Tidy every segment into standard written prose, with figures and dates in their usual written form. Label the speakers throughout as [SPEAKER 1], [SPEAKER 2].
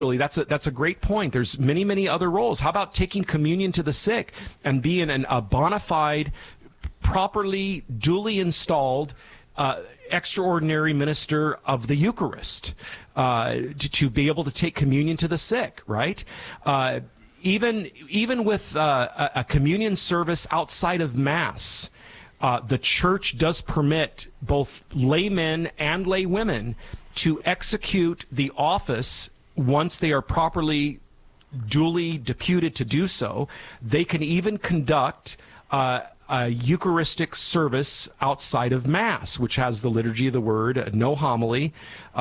[SPEAKER 1] Really, that's a great point. There's many, many other roles. How about taking communion to the sick and being a bona fide, properly, duly installed, extraordinary minister of the Eucharist to be able to take communion to the sick, right? Even with a communion service outside of Mass, the church does permit both laymen and laywomen to execute the office once they are properly, duly deputed to do so. They can even conduct a Eucharistic service outside of Mass, which has the liturgy of the word, no homily,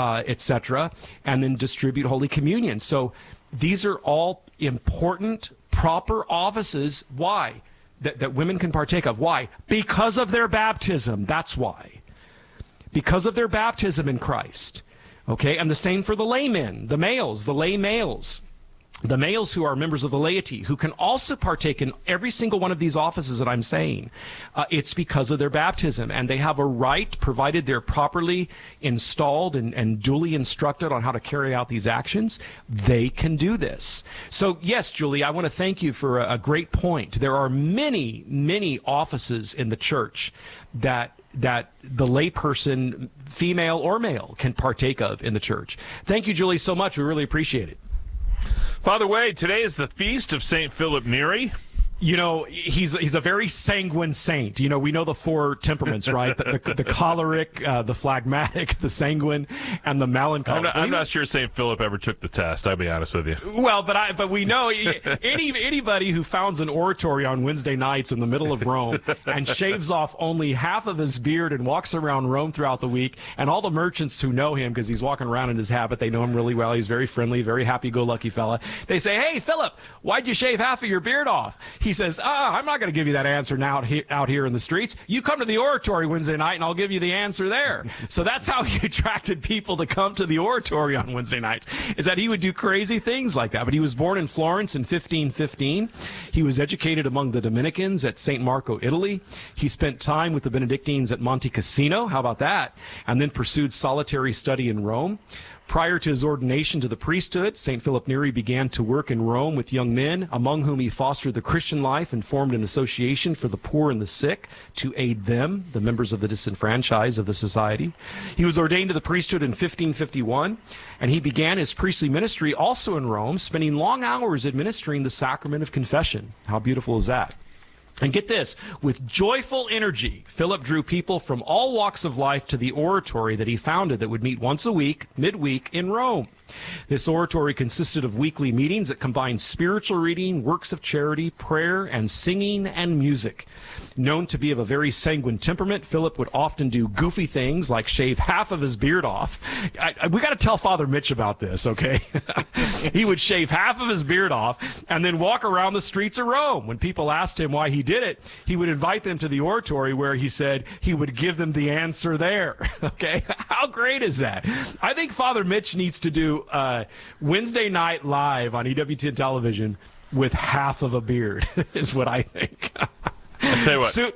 [SPEAKER 1] etc., and then distribute Holy Communion. So these are all important, proper offices. Why? That women can partake of. Why? Because of their baptism. That's why. Because of their baptism in Christ. Okay, and the same for the laymen, the males, the lay males. The males who are members of the laity, who can also partake in every single one of these offices that I'm saying. It's because of their baptism, and they have a right, provided they're properly installed and duly instructed on how to carry out these actions, they can do this. So yes, Julie, I want to thank you for a great point. There are many, many offices in the church that the layperson, female or male, can partake of in the church. Thank you, Julie, so much. We really appreciate it.
[SPEAKER 2] Father Wade, today is the feast of St. Philip Neri.
[SPEAKER 1] You know, he's a very sanguine saint. You know, we know the four temperaments, right? The choleric, the phlegmatic, the sanguine, and the melancholic.
[SPEAKER 2] I'm not sure St. Philip ever took the test, I'll be honest with you.
[SPEAKER 1] Well, but we know anybody who founds an oratory on Wednesday nights in the middle of Rome and shaves off only half of his beard and walks around Rome throughout the week, and all the merchants who know him, because he's walking around in his habit, they know him really well. He's very friendly, very happy-go-lucky fella. They say, "Hey, Philip, why'd you shave half of your beard off?" He says, I'm not going to give you that answer now out here in the streets. You come to the oratory Wednesday night, and I'll give you the answer there. So that's how he attracted people to come to the oratory on Wednesday nights, is that he would do crazy things like that. But he was born in Florence in 1515. He was educated among the Dominicans at St. Marco, Italy. He spent time with the Benedictines at Monte Cassino. How about that? And then pursued solitary study in Rome. Prior to his ordination to the priesthood, St. Philip Neri began to work in Rome with young men, among whom he fostered the Christian life and formed an association for the poor and the sick to aid them, the members of the disenfranchised of the society. He was ordained to the priesthood in 1551, and he began his priestly ministry also in Rome, spending long hours administering the sacrament of confession. How beautiful is that? And get this, with joyful energy, Philip drew people from all walks of life to the oratory that he founded that would meet once a week, midweek, in Rome. This oratory consisted of weekly meetings that combined spiritual reading, works of charity, prayer, and singing and music. Known to be of a very sanguine temperament, Philip would often do goofy things like shave half of his beard off. We got to tell Father Mitch about this, okay? He would shave half of his beard off and then walk around the streets of Rome. When people asked him why he did it, he would invite them to the oratory where he said he would give them the answer there, okay? How great is that? I think Father Mitch needs to do Wednesday Night Live on EWTN television with half of a beard, is what I think.
[SPEAKER 2] I'll tell you what,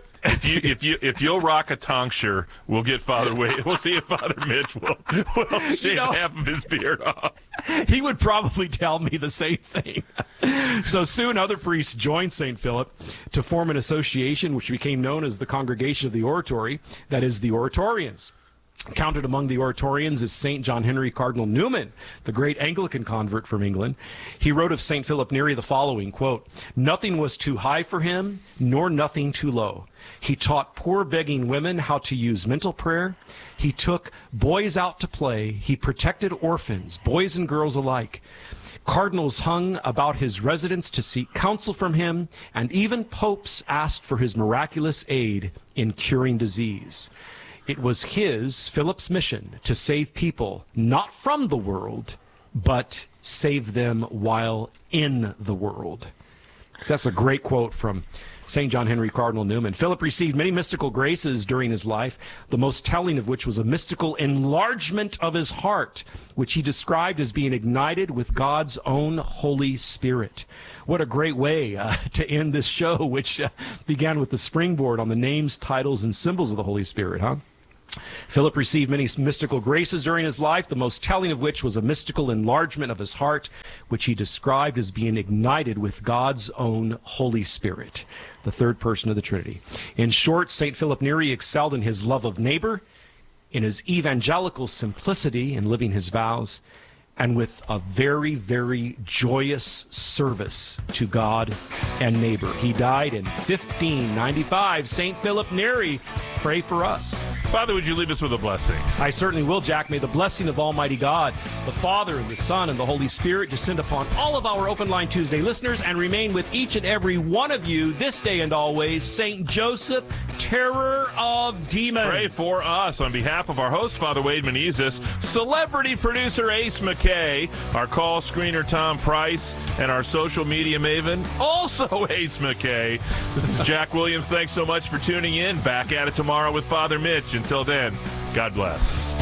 [SPEAKER 2] if you'll rock a tonsure, we'll get Father Wade. We'll see if Father Mitch will shave half of his beard off.
[SPEAKER 1] He would probably tell me the same thing. So soon other priests joined St. Philip to form an association which became known as the Congregation of the Oratory, that is, the Oratorians. Counted among the Oratorians is St. John Henry Cardinal Newman, the great Anglican convert from England. He wrote of St. Philip Neri the following, quote, "Nothing was too high for him, nor nothing too low. He taught poor begging women how to use mental prayer. He took boys out to play. He protected orphans, boys and girls alike. Cardinals hung about his residence to seek counsel from him, and even popes asked for his miraculous aid in curing disease. It was Philip's mission, to save people not from the world, but save them while in the world." That's a great quote from St. John Henry Cardinal Newman. Philip received many mystical graces during his life, the most telling of which was a mystical enlargement of his heart, which he described as being ignited with God's own Holy Spirit. What a great way to end this show, which began with the springboard on the names, titles, and symbols of the Holy Spirit, huh? Philip received many mystical graces during his life, the most telling of which was a mystical enlargement of his heart, which he described as being ignited with God's own Holy Spirit, the third person of the Trinity. In short, St. Philip Neri excelled in his love of neighbor, in his evangelical simplicity in living his vows, and with a very, very joyous service to God and neighbor. He died in 1595. St. Philip Neri, pray for us.
[SPEAKER 2] Father, would you leave us with a blessing?
[SPEAKER 1] I certainly will, Jack. May the blessing of Almighty God, the Father, and the Son, and the Holy Spirit descend upon all of our Open Line Tuesday listeners and remain with each and every one of you this day and always. St. Joseph, terror of demons.
[SPEAKER 2] Pray for us on behalf of our host, Father Wade Menezes, celebrity producer Ace McKay, our call screener Tom Price, and our social media maven, also Ace McKay. This is Jack Williams. Thanks so much for tuning in. Back at it tomorrow with Father Mitch. Until then, God bless.